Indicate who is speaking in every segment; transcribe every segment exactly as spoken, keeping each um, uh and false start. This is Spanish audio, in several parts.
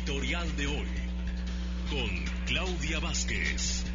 Speaker 1: editorial de hoy con Claudia Vázquez.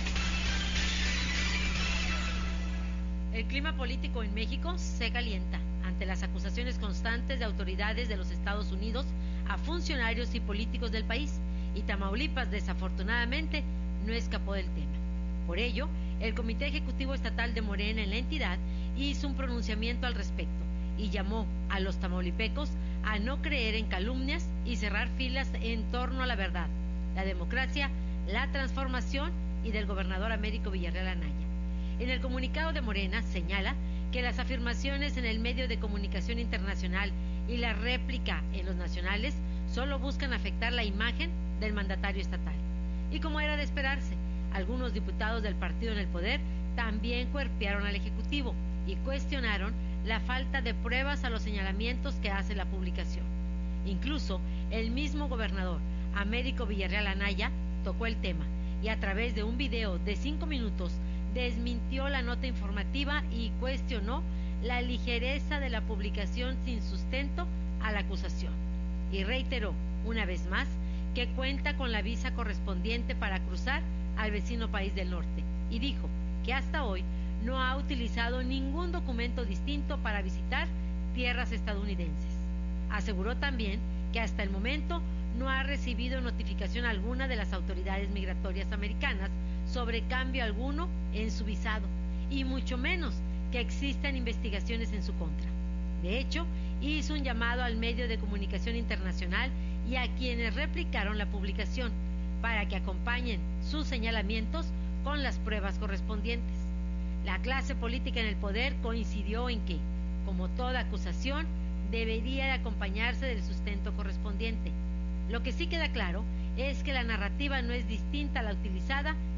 Speaker 2: El clima político en México se calienta ante las acusaciones constantes de autoridades de los Estados Unidos a funcionarios y políticos del país, y Tamaulipas, desafortunadamente, no escapó del tema. Por ello, el Comité Ejecutivo Estatal de Morena en la entidad hizo un pronunciamiento al respecto y llamó a los tamaulipecos a no creer en calumnias y cerrar filas en torno a la verdad, la democracia, la transformación y del gobernador Américo Villarreal Anaya. En el comunicado de Morena señala que las afirmaciones en el medio de comunicación internacional y la réplica en los nacionales solo buscan afectar la imagen del mandatario estatal. Y como era de esperarse, algunos diputados del partido en el poder también cuerpearon al Ejecutivo y cuestionaron la falta de pruebas a los señalamientos que hace la publicación. Incluso el mismo gobernador, Américo Villarreal Anaya, tocó el tema y a través de un video de cinco minutos desmintió la nota informativa y cuestionó la ligereza de la publicación sin sustento a la acusación. Y reiteró, una vez más, que cuenta con la visa correspondiente para cruzar al vecino país del norte, y dijo que hasta hoy no ha utilizado ningún documento distinto para visitar tierras estadounidenses. Aseguró también que hasta el momento no ha recibido notificación alguna de las autoridades migratorias americanas sobre cambio alguno en su visado, y mucho menos que existan investigaciones en su contra. De hecho, hizo un llamado al medio de comunicación internacional y a quienes replicaron la publicación para que acompañen sus señalamientos con las pruebas correspondientes. La clase política en el poder coincidió en que, como toda acusación, debería de acompañarse del sustento correspondiente. Lo que sí queda claro es que la narrativa no es distinta a la utilizada